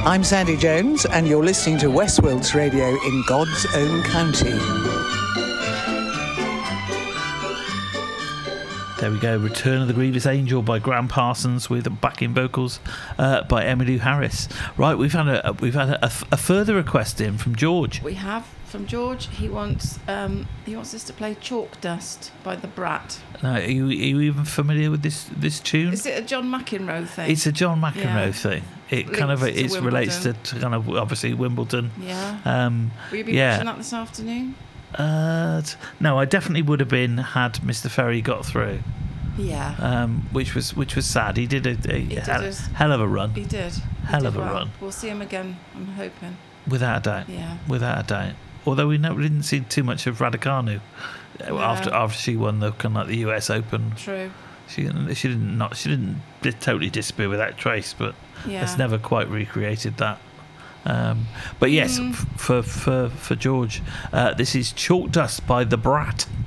I'm Sandy Jones, and you're listening to West Wilts Radio in God's own county. There we go. Return of the Grievous Angel by Graham Parsons with backing vocals by Emmylou Harris. Right, we've had a further request in from George. We have from George. He wants us to play Chalk Dust by The Brat. Are you even familiar with this tune? Is it a John McEnroe thing? It's a John McEnroe thing. It kind of relates to kind of obviously Wimbledon. Yeah. Will you be watching that this afternoon? No, I definitely would have been had Mr. Ferry got through. Yeah. Which was sad. He did a hell of a run. He did. Hell of a run. We'll see him again, I'm hoping. Without a doubt. Yeah. Without a doubt. Although we didn't see too much of Raducanu after she won the kind of like the US Open. True. She didn't totally disappear without trace, but it's never quite recreated that. But yes, for George, this is Chalk Dust by The Brat.